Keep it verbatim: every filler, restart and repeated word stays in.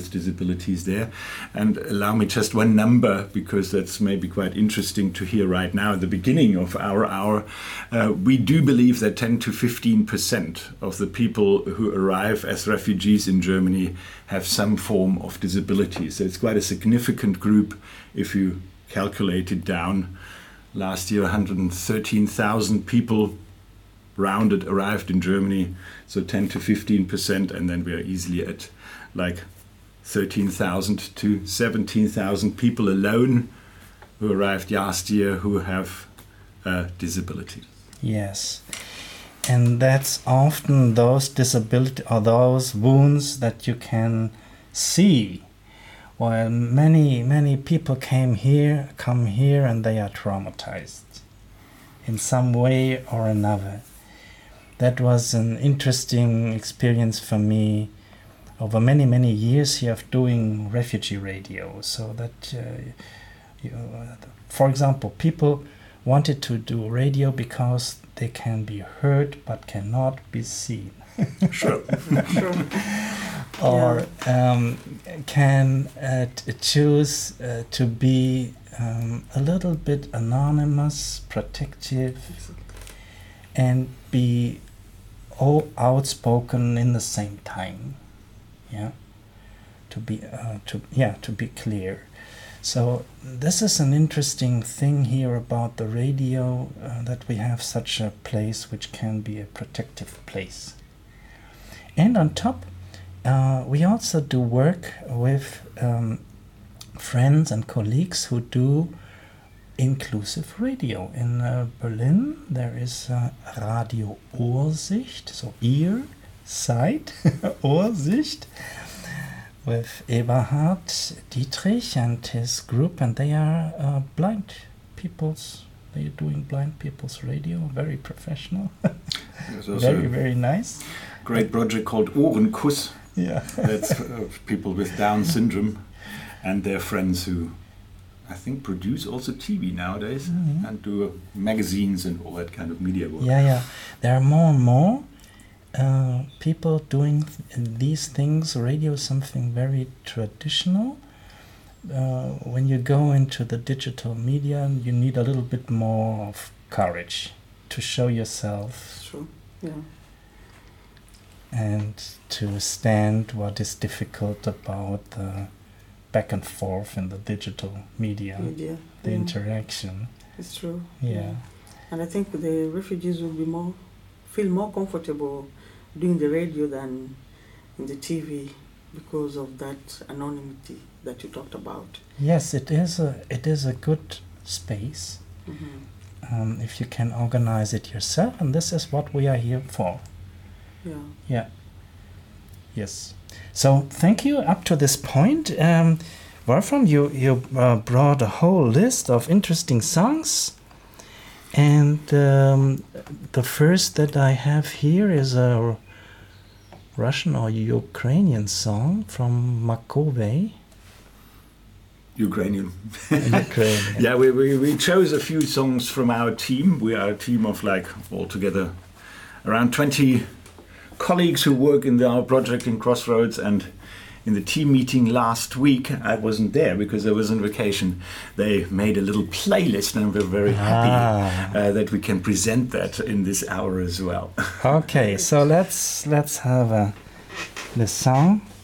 with disabilities there. And allow me just one number, because that's maybe quite interesting to hear right now at the beginning of our hour. Uh, we do believe that ten to fifteen percent of the people who arrive as refugees in Germany have some form of disability. So it's quite a significant group if you calculate it down. Last year, one hundred thirteen thousand people rounded arrived in Germany, so ten to fifteen percent, and then we are easily at like thirteen thousand to seventeen thousand people alone who arrived last year who have a disability. Yes, and that's often those disability or those wounds that you can see. While many many people came here, come here, and they are traumatized in some way or another. That was an interesting experience for me over many, many years here of doing refugee radio. So that, uh, you, uh, for example, people wanted to do radio because they can be heard but cannot be seen. Sure. Sure. Or um, can uh, t- choose uh, to be um, a little bit anonymous, protective, and be all outspoken in the same time. Yeah, to be uh, to yeah to be clear. So this is an interesting thing here about the radio, uh, that we have such a place which can be a protective place. And on top, uh, we also do work with um, friends and colleagues who do inclusive radio. In uh, Berlin, there is uh, Radio Ohrsicht, so ear, sight, Ohrsicht, with Eberhard Dietrich and his group, and they are uh, blind people's, they are doing blind people's radio, very professional, very, very nice. Great project called Ohrenkuss. Yeah. That's uh, people with Down syndrome and their friends who, I think, produce also T V nowadays, mm-hmm. and do uh, magazines and all that kind of media work. Yeah, yeah. There are more and more uh, people doing th- these things. Radio is something very traditional. Uh, when you go into the digital media, you need a little bit more of courage to show yourself. That's true. Yeah. And to stand what is difficult about the back and forth in the digital media, Media, the yeah. interaction. It's true. Yeah. And I think the refugees will be more feel more comfortable doing the radio than in the T V because of that anonymity that you talked about. Yes, it is a it is a good space, Mm-hmm. um, if you can organize it yourself, and this is what we are here for. Yeah. Yeah. Yes. So thank you up to this point. Um, Wolfram, you, you uh, brought a whole list of interesting songs. And um, the first that I have here is a Russian or Ukrainian song from Makovey. Ukrainian. Ukrainian. Yeah, we, we, we chose a few songs from our team. We are a team of like altogether around twenty colleagues who work in the, our project in Crossroads, and in the team meeting last week, I wasn't there because I was on vacation. They made a little playlist, and we're very happy Ah. uh, that we can present that in this hour as well. Okay, so let's let's have uh, the song.